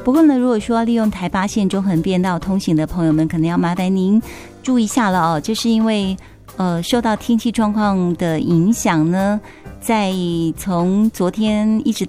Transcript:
不过呢，如果说利用台八线中横变道通行的朋友们，可能要麻烦您注意一下了哦，就是因为受到天气状况的影响呢，在从昨天一直